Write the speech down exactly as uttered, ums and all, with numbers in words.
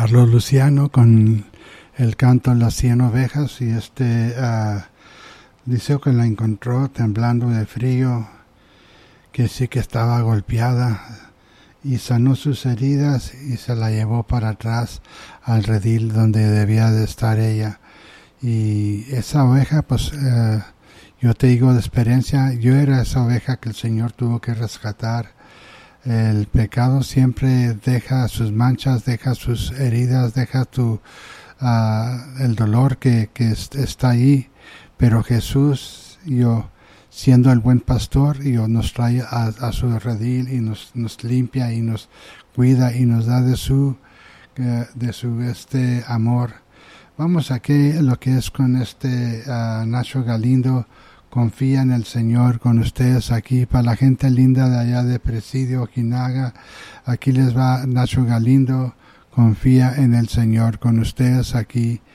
Carlos Luciano con el canto Las cien ovejas, y este uh, dice que la encontró temblando de frío, que sí que estaba golpeada, y sanó sus heridas y se la llevó para atrás al redil donde debía de estar ella. Y esa oveja, pues uh, yo te digo de experiencia, yo era esa oveja que el Señor tuvo que rescatar. El pecado siempre deja sus manchas, deja sus heridas, deja tu uh, el dolor que, que está ahí, pero Jesús, yo siendo el buen pastor, yo nos trae a, a su redil y nos, nos limpia y nos cuida y nos da de su uh, de su este amor. Vamos aquí lo que es con este uh, Nacho Galindo. Confía en el Señor con ustedes aquí, para la gente linda de allá de Presidio, Ojinaga. Aquí les va Nacho Galindo. Confía en el Señor con ustedes aquí.